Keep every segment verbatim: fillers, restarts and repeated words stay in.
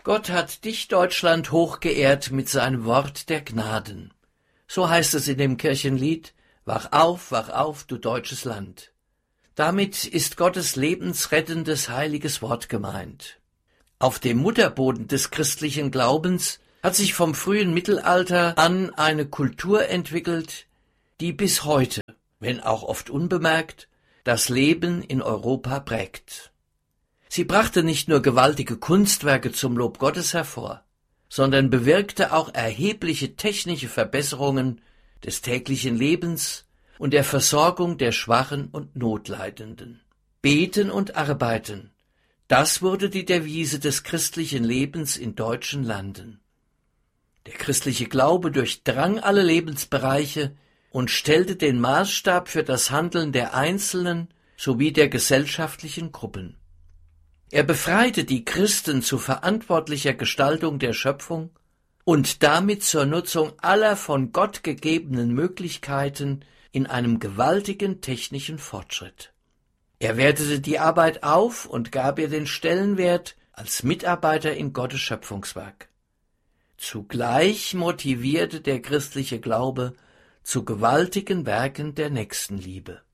Gott hat dich, Deutschland, hochgeehrt mit seinem Wort der Gnaden. So heißt es in dem Kirchenlied: Wach auf, wach auf, du deutsches Land. Damit ist Gottes lebensrettendes heiliges Wort gemeint. Auf dem Mutterboden des christlichen Glaubens hat sich vom frühen Mittelalter an eine Kultur entwickelt, die bis heute, wenn auch oft unbemerkt, das Leben in Europa prägt. Sie brachte nicht nur gewaltige Kunstwerke zum Lob Gottes hervor, sondern bewirkte auch erhebliche technische Verbesserungen des täglichen Lebens und der Versorgung der Schwachen und Notleidenden. Beten und arbeiten, das wurde die Devise des christlichen Lebens in deutschen Landen. Der christliche Glaube durchdrang alle Lebensbereiche und stellte den Maßstab für das Handeln der Einzelnen sowie der gesellschaftlichen Gruppen. Er befreite die Christen zu verantwortlicher Gestaltung der Schöpfung und damit zur Nutzung aller von Gott gegebenen Möglichkeiten in einem gewaltigen technischen Fortschritt. Er wertete die Arbeit auf und gab ihr den Stellenwert als Mitarbeiter in Gottes Schöpfungswerk. Zugleich motivierte der christliche Glaube zu gewaltigen Werken der Nächstenliebe.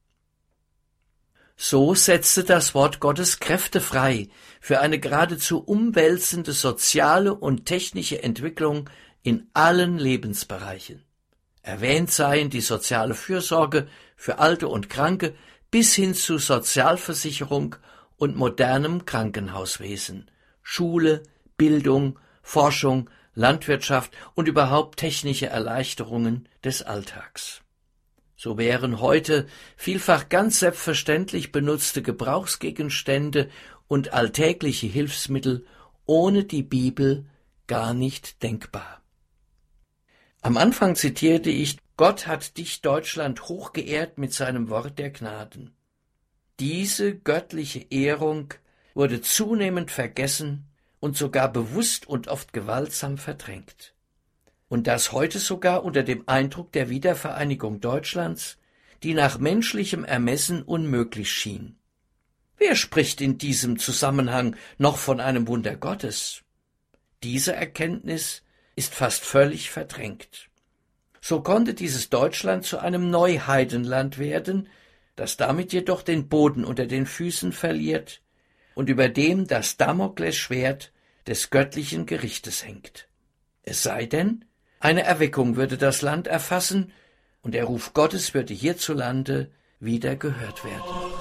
So setzte das Wort Gottes Kräfte frei für eine geradezu umwälzende soziale und technische Entwicklung in allen Lebensbereichen. Erwähnt seien die soziale Fürsorge für Alte und Kranke bis hin zu Sozialversicherung und modernem Krankenhauswesen, Schule, Bildung, Forschung, Landwirtschaft und überhaupt technische Erleichterungen des Alltags. So wären heute vielfach ganz selbstverständlich benutzte Gebrauchsgegenstände und alltägliche Hilfsmittel ohne die Bibel gar nicht denkbar. Am Anfang zitierte ich: Gott hat dich, Deutschland, hochgeehrt mit seinem Wort der Gnaden. Diese göttliche Ehrung wurde zunehmend vergessen und sogar bewusst und oft gewaltsam verdrängt. Und das heute sogar unter dem Eindruck der Wiedervereinigung Deutschlands, die nach menschlichem Ermessen unmöglich schien. Wer spricht in diesem Zusammenhang noch von einem Wunder Gottes? Diese Erkenntnis ist fast völlig verdrängt. So konnte dieses Deutschland zu einem Neuheidenland werden, das damit jedoch den Boden unter den Füßen verliert und über dem das Damoklesschwert des göttlichen Gerichtes hängt. Es sei denn, eine Erweckung würde das Land erfassen und der Ruf Gottes würde hierzulande wieder gehört werden.